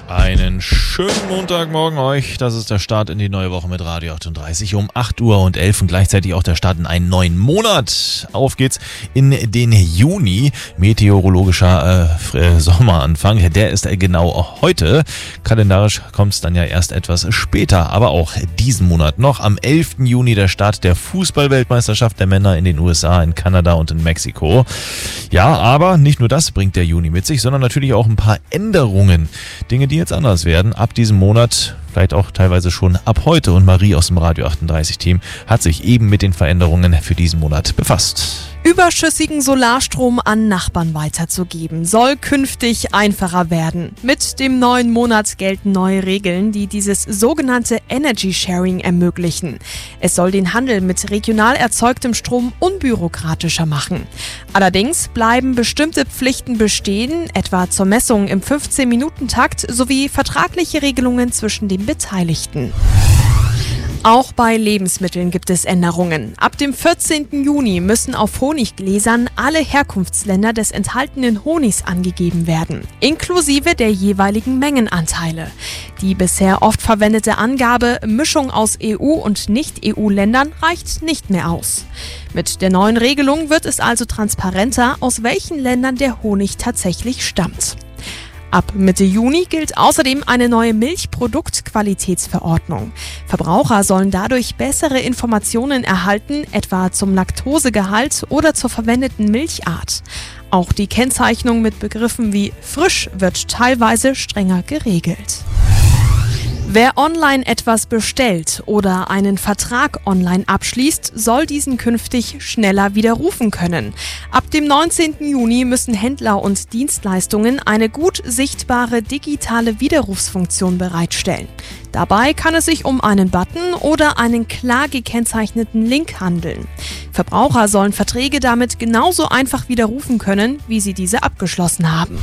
Einen schönen Montagmorgen euch. Das ist der Start in die neue Woche mit Radio 38 um 8 Uhr und 11 und gleichzeitig auch der Start in einen neuen Monat. Auf geht's in den Juni. Meteorologischer Sommeranfang. Der ist genau heute. Kalendarisch kommt es dann ja erst etwas später, aber auch diesen Monat noch. Am 11. Juni der Start der Fußball-Weltmeisterschaft der Männer in den USA, in Kanada und in Mexiko. Ja, aber nicht nur das bringt der Juni mit sich, sondern natürlich auch ein paar Änderungen. Dinge, die jetzt anders werden, ab diesem Monat, vielleicht auch teilweise schon ab heute. Und Marie aus dem Radio 38 Team hat sich eben mit den Veränderungen für diesen Monat befasst. Überschüssigen Solarstrom an Nachbarn weiterzugeben, soll künftig einfacher werden. Mit dem neuen Monat gelten neue Regeln, die dieses sogenannte Energy Sharing ermöglichen. Es soll den Handel mit regional erzeugtem Strom unbürokratischer machen. Allerdings bleiben bestimmte Pflichten bestehen, etwa zur Messung im 15-Minuten-Takt sowie vertragliche Regelungen zwischen den Beteiligten. Auch bei Lebensmitteln gibt es Änderungen. Ab dem 14. Juni müssen auf Honiggläsern alle Herkunftsländer des enthaltenen Honigs angegeben werden, inklusive der jeweiligen Mengenanteile. Die bisher oft verwendete Angabe Mischung aus EU- und Nicht-EU-Ländern reicht nicht mehr aus. Mit der neuen Regelung wird es also transparenter, aus welchen Ländern der Honig tatsächlich stammt. Ab Mitte Juni gilt außerdem eine neue Milchproduktqualitätsverordnung. Verbraucher sollen dadurch bessere Informationen erhalten, etwa zum Laktosegehalt oder zur verwendeten Milchart. Auch die Kennzeichnung mit Begriffen wie frisch wird teilweise strenger geregelt. Wer online etwas bestellt oder einen Vertrag online abschließt, soll diesen künftig schneller widerrufen können. Ab dem 19. Juni müssen Händler und Dienstleistungen eine gut sichtbare digitale Widerrufsfunktion bereitstellen. Dabei kann es sich um einen Button oder einen klar gekennzeichneten Link handeln. Verbraucher sollen Verträge damit genauso einfach widerrufen können, wie sie diese abgeschlossen haben.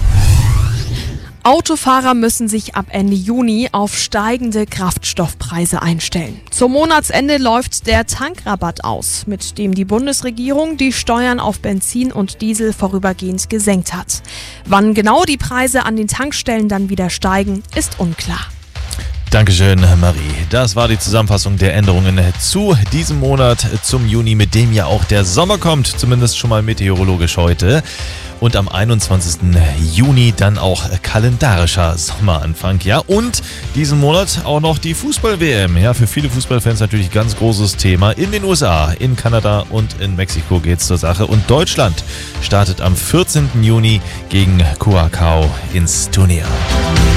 Autofahrer müssen sich ab Ende Juni auf steigende Kraftstoffpreise einstellen. Zum Monatsende läuft der Tankrabatt aus, mit dem die Bundesregierung die Steuern auf Benzin und Diesel vorübergehend gesenkt hat. Wann genau die Preise an den Tankstellen dann wieder steigen, ist unklar. Dankeschön, Marie. Das war die Zusammenfassung der Änderungen zu diesem Monat, zum Juni, mit dem ja auch der Sommer kommt, zumindest schon mal meteorologisch heute. Und am 21. Juni dann auch kalendarischer Sommeranfang. Ja, und diesen Monat auch noch die Fußball-WM. Ja, für viele Fußballfans natürlich ganz großes Thema. In den USA, in Kanada und in Mexiko geht's zur Sache. Und Deutschland startet am 14. Juni gegen Curaçao ins Turnier.